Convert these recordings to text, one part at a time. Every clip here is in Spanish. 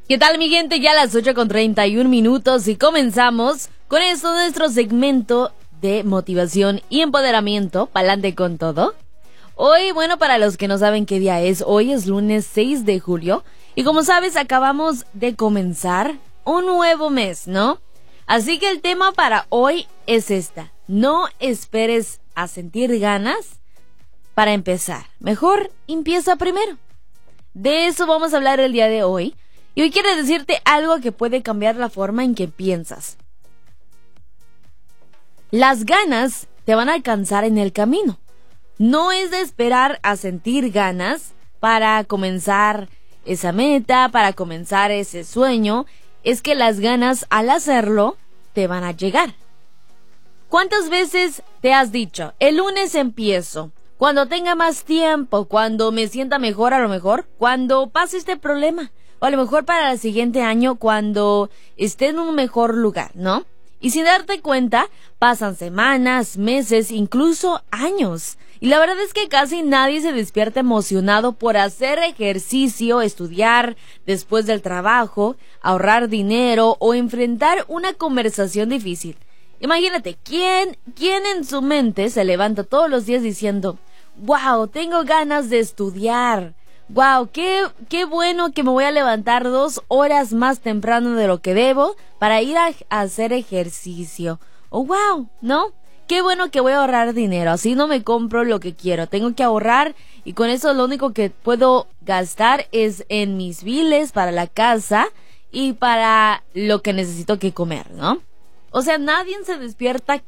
¿Qué tal, mi gente? Ya a las 8:31 y comenzamos con esto nuestro segmento de motivación y empoderamiento, pa'lante con todo. Hoy, bueno, para los que no saben qué día es, hoy es lunes 6 de julio y como sabes acabamos de comenzar un nuevo mes, ¿no? Así que el tema para hoy es esta: no esperes a sentir ganas para empezar, mejor empieza primero. De eso vamos a hablar el día de hoy. Y hoy quiero decirte algo que puede cambiar la forma en que piensas. Las ganas te van a alcanzar en el camino. No es de esperar a sentir ganas para comenzar esa meta, para comenzar ese sueño. Es que las ganas, al hacerlo, te van a llegar. ¿Cuántas veces te has dicho, el lunes empiezo, cuando tenga más tiempo, cuando me sienta mejor, a lo mejor, cuando pase este problema? O a lo mejor para el siguiente año cuando esté en un mejor lugar, ¿no? Y sin darte cuenta, pasan semanas, meses, incluso años. Y la verdad es que casi nadie se despierta emocionado por hacer ejercicio, estudiar después del trabajo, ahorrar dinero o enfrentar una conversación difícil. Imagínate, ¿quién en su mente se levanta todos los días diciendo, wow, tengo ganas de estudiar? Wow, qué bueno que me voy a levantar 2 horas más temprano de lo que debo para ir a hacer ejercicio. Oh, wow, ¿no? Qué bueno que voy a ahorrar dinero, así no me compro lo que quiero. Tengo que ahorrar y con eso lo único que puedo gastar es en mis biles para la casa y para lo que necesito que comer, ¿no? O sea, nadie se despierta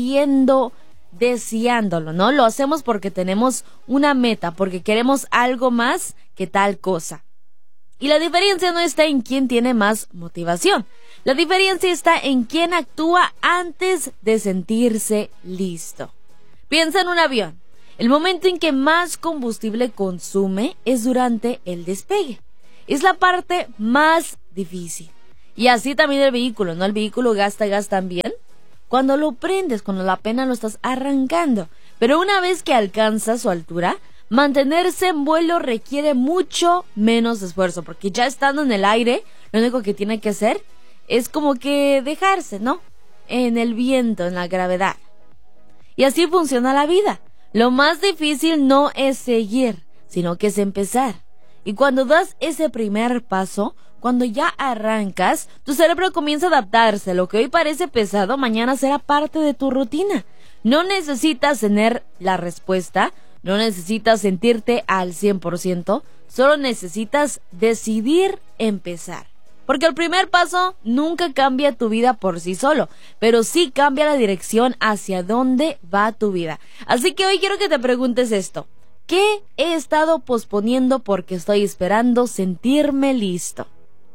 deseándolo, ¿no? Lo hacemos porque tenemos una meta, porque queremos algo más que tal cosa. Y la diferencia no está en quién tiene más motivación. La diferencia está en quién actúa antes de sentirse listo. Piensa en un avión. El momento en que más combustible consume es durante el despegue. Es la parte más difícil. Y así también el vehículo, ¿no? El vehículo gasta también cuando lo prendes, cuando apenas lo estás arrancando. Pero una vez que alcanza su altura, mantenerse en vuelo requiere mucho menos esfuerzo, porque ya estando en el aire, lo único que tiene que hacer es como que dejarse, ¿no? En el viento, en la gravedad. Y así funciona la vida. Lo más difícil no es seguir, sino que es empezar. Y cuando das ese primer paso, cuando ya arrancas, tu cerebro comienza a adaptarse. Lo que hoy parece pesado, mañana será parte de tu rutina. No necesitas tener la respuesta, no necesitas sentirte al 100%, solo necesitas decidir empezar. Porque el primer paso nunca cambia tu vida por sí solo, pero sí cambia la dirección hacia dónde va tu vida. Así que hoy quiero que te preguntes esto: ¿qué he estado posponiendo porque estoy esperando sentirme listo?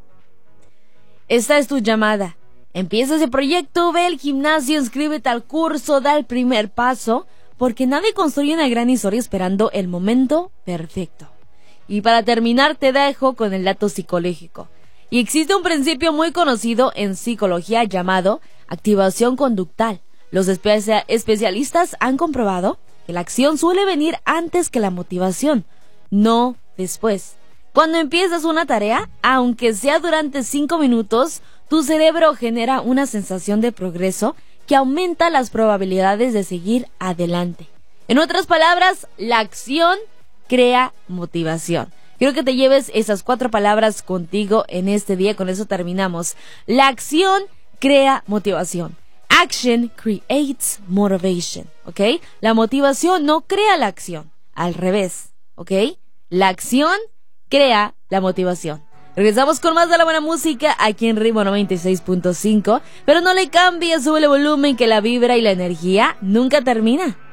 Esta es tu llamada. Empieza ese proyecto, ve al gimnasio, inscríbete al curso, da el primer paso, porque nadie construye una gran historia esperando el momento perfecto. Y para terminar te dejo con el dato psicológico. Y existe un principio muy conocido en psicología llamado activación conductual. Los especialistas han comprobado que la acción suele venir antes que la motivación, no después. Cuando empiezas una tarea, aunque sea durante 5 minutos, tu cerebro genera una sensación de progreso que aumenta las probabilidades de seguir adelante. En otras palabras, la acción crea motivación. Quiero que te lleves esas 4 palabras contigo en este día. Con eso terminamos. La acción crea motivación. Action creates motivation, ¿ok? La motivación no crea la acción, al revés, ¿ok? La acción crea la motivación. Regresamos con más de la buena música aquí en Ritmo 96.5, pero no le cambies, sube el volumen, que la vibra y la energía nunca termina.